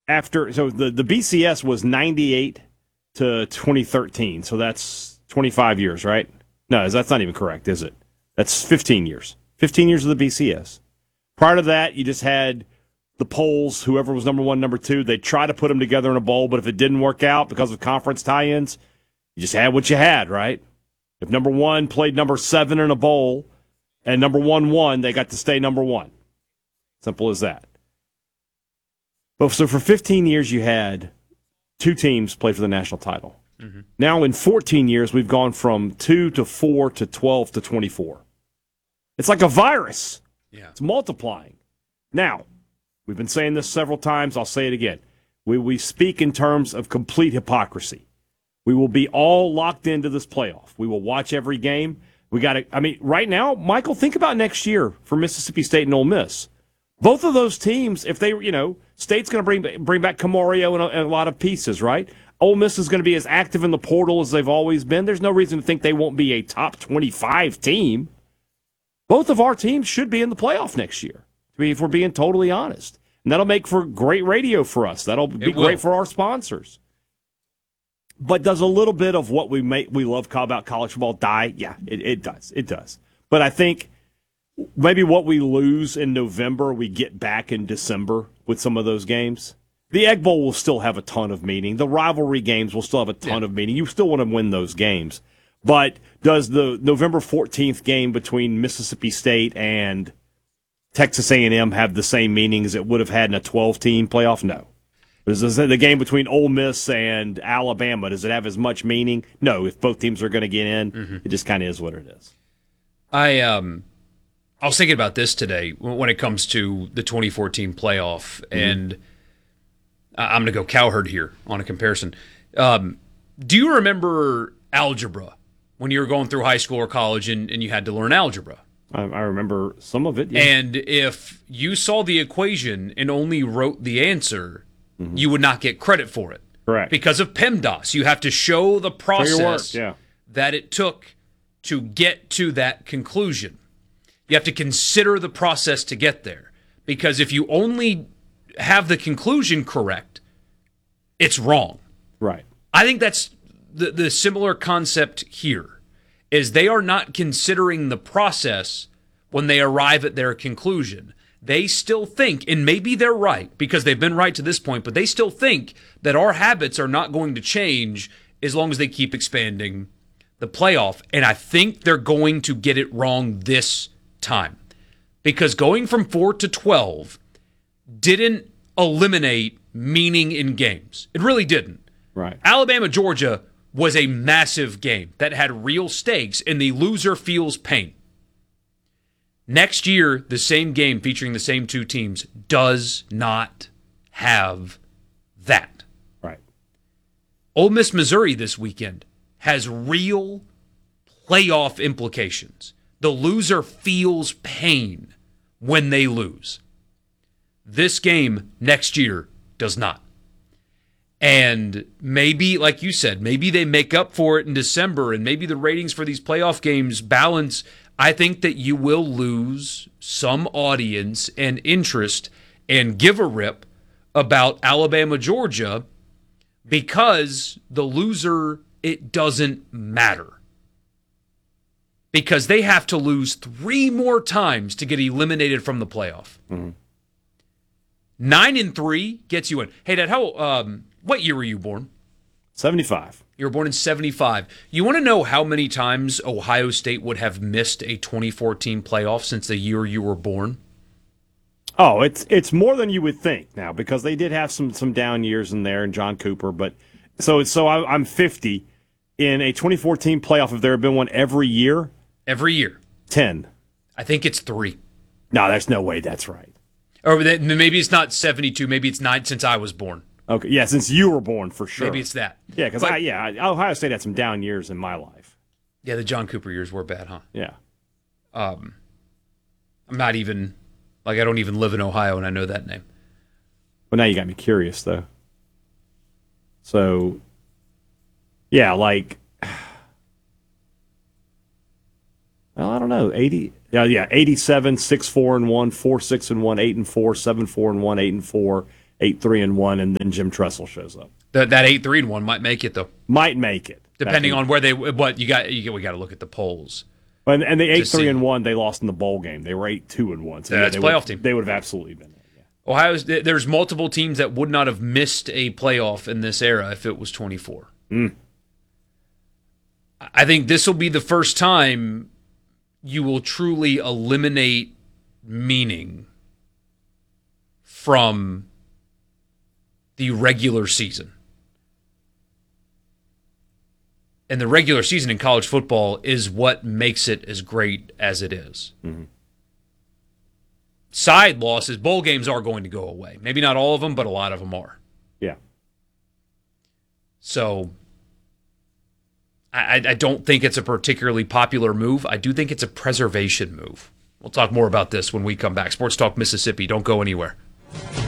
the BCS was 98 to 2013, so that's 25 years, right? No, that's not even correct, is it? That's 15 years. 15 years of the BCS. Prior to that, you just had the polls, whoever was number one, number two, they try to put them together in a bowl, but if it didn't work out because of conference tie-ins, you just had what you had, right? If number one played number 7 in a bowl and number 1 won, they got to stay number 1. Simple as that. But so for 15 years, you had 2 teams play for the national title. Mm-hmm. Now in 14 years, we've gone from 2 to 4 to 12 to 24. It's like a virus. Yeah. It's multiplying. Now, we've been saying this several times. I'll say it again. We speak in terms of complete hypocrisy. We will be all locked into this playoff. We will watch every game. Right now, Michael, think about next year for Mississippi State and Ole Miss. Both of those teams, if they, State's going to bring back Camario and a lot of pieces, right? Ole Miss is going to be as active in the portal as they've always been. There's no reason to think they won't be a top 25 team. Both of our teams should be in the playoff next year, if we're being totally honest. And that'll make for great radio for us. That'll be great for our sponsors. But does a little bit of what we love about college football die? Yeah, it does. It does. But I think maybe what we lose in November, we get back in December with some of those games. The Egg Bowl will still have a ton of meaning. The rivalry games will still have a ton of meaning. You still want to win those games. But does the November 14th game between Mississippi State and Texas A&M have the same meaning as it would have had in a 12-team playoff? No. Does the game between Ole Miss and Alabama, does it have as much meaning? No. If both teams are going to get in, It just kind of is what it is. I was thinking about this today when it comes to the 2014 playoff, and I'm going to go Cowherd here on a comparison. Do you remember algebra when you were going through high school or college and you had to learn algebra? I remember some of it. Yeah. And if you saw the equation and only wrote the answer, you would not get credit for it. Correct. Because of PEMDAS. You have to show the process work, that it took to get to that conclusion. You have to consider the process to get there. Because if you only have the conclusion correct, it's wrong. Right. I think that's the similar concept here, is they are not considering the process when they arrive at their conclusion. They still think, and maybe they're right, because they've been right to this point, but they still think that our habits are not going to change as long as they keep expanding the playoff. And I think they're going to get it wrong this time. Because going from 4 to 12 didn't eliminate meaning in games. It really didn't. Right. Alabama, Georgia was a massive game that had real stakes, and the loser feels pain. Next year, the same game featuring the same 2 teams does not have that. Right. Ole Miss, Missouri this weekend has real playoff implications. The loser feels pain when they lose. This game next year does not. And maybe, like you said, maybe they make up for it in December, and maybe the ratings for these playoff games balance. I think that you will lose some audience and interest and give a rip about Alabama, Georgia, because the loser, it doesn't matter. Because they have to lose 3 more times to get eliminated from the playoff. 9-3 gets you in. Hey, Dad, what year were you born? 75. You were born in 75. You want to know how many times Ohio State would have missed a 2014 playoff since the year you were born? Oh, it's more than you would think now, because they did have some down years in there, and John Cooper. But I'm 50. In a 2014 playoff, if there had been one every year? Every year. 10. I think it's 3. No, there's no way that's right. Or maybe it's not 72. Maybe it's 9 since I was born. Okay, yeah, since you were born, for sure. Maybe it's that. Yeah, because Ohio State had some down years in my life. Yeah, the John Cooper years were bad, huh? Yeah. I'm not even, I don't even live in Ohio, and I know that name. Well, now you got me curious, though. So, yeah, well, I don't know, 80. Yeah, 87, 6-4-1, 4-6-1, 8-4, 7-4-1, 8-4, 8-3-1, and then Jim Tressel shows up. That 8-3-1 might make it though, Might make it depending on where they. But we got to look at the polls. And the 8-3-1, they lost in the bowl game. They were 8-2-1. So that's a playoff team. They would have absolutely been there. Yeah. There's multiple teams that would not have missed a playoff in this era if it was 24. I think this will be the first time you will truly eliminate meaning from the regular season. And the regular season in college football is what makes it as great as it is. Mm-hmm. Side losses, bowl games are going to go away. Maybe not all of them, but a lot of them are. Yeah. So I don't think it's a particularly popular move. I do think it's a preservation move. We'll talk more about this when we come back. Sports Talk Mississippi. Don't go anywhere.